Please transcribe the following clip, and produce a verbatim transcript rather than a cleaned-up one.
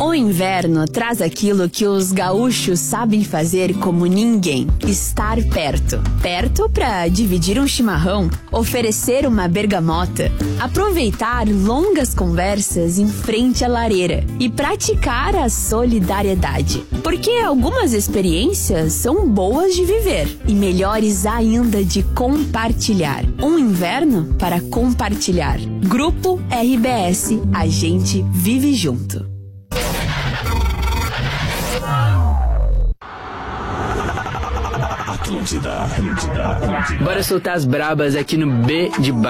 O inverno traz aquilo que os gaúchos sabem fazer como ninguém: estar perto. Perto para dividir um chimarrão, oferecer uma bergamota, aproveitar longas conversas em frente à lareira e praticar a solidariedade. Porque algumas experiências são boas de viver e melhores ainda de compartilhar. Um inverno para compartilhar. Grupo R B S, a gente vive junto. Atlântida, Atlântida, Atlântida. Bora soltar as brabas aqui no B de